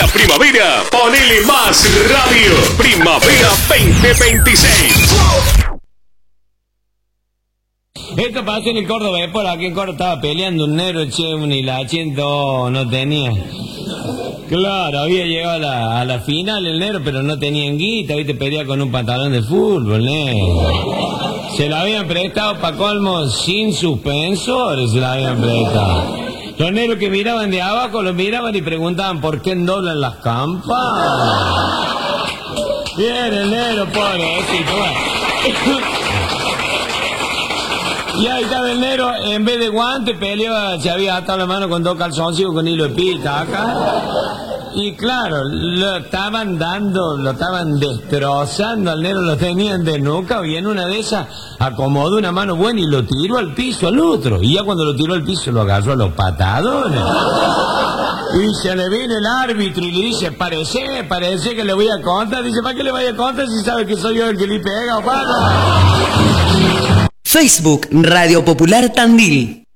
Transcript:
primavera, ponele más radio. Primavera 2026. Esto pasó en el Córdoba, por aquí en Córdoba estaba peleando un negro, che, y la H no tenía. Claro, había llegado a la final el negro, pero no tenía guita, viste, peleaba con un pantalón de fútbol, negro. Se la habían prestado pa' colmo sin suspensores, se la habían prestado. Los negros que miraban de abajo los miraban y preguntaban por qué doblan las campanas. Bien, el negro, pobrecito. Y ahí estaba el negro, en vez de guante, peleaba, se había atado la mano con 2 calzoncillos con hilo de pita acá. Y claro, lo estaban destrozando al negro, lo tenían de nuca, y en una de esas acomodó una mano buena y lo tiró al piso al otro. Y ya cuando lo tiró al piso lo agarró a los patadones. Y se le viene el árbitro y le dice, parece que le voy a contar. Dice, ¿para qué le voy a contar si sabe que soy yo el que le pega, papá? Facebook Radio Popular Tandil.